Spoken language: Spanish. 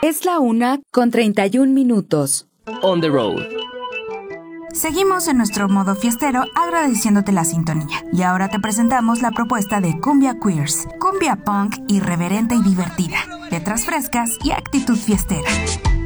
Es la 1:31. On the road. Seguimos en nuestro modo fiestero agradeciéndote la sintonía. Y ahora te presentamos la propuesta de Cumbia Queers. Cumbia punk irreverente y divertida. Letras frescas y actitud fiestera.